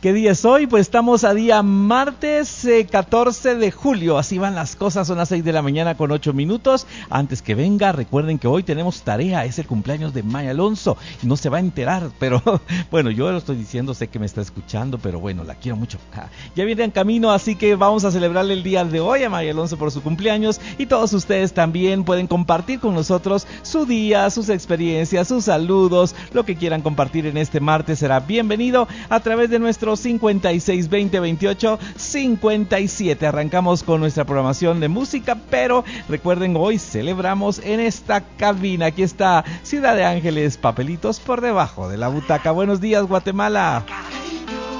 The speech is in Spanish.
¿Qué día es hoy? Pues estamos a día martes 14 de julio. Así van las cosas, son las 6 de la mañana con 8 minutos. Antes que venga, recuerden que hoy tenemos tarea. Es el cumpleaños de Maya Alonso. No se va a enterar, pero bueno, yo lo estoy diciendo, sé que me está escuchando, pero bueno, la quiero mucho. Ya viene en camino, así que vamos a celebrarle el día de hoy a Maya Alonso por su cumpleaños. Y todos ustedes también pueden compartir con nosotros su día, sus experiencias, sus saludos. Lo que quieran compartir en este martes será bienvenido a través de nuestro 56 20 28 57. Arrancamos con nuestra programación de música, pero recuerden, hoy celebramos en esta cabina. Aquí está Ciudad de Ángeles, Papelitos por debajo de la butaca. Buenos días, Guatemala.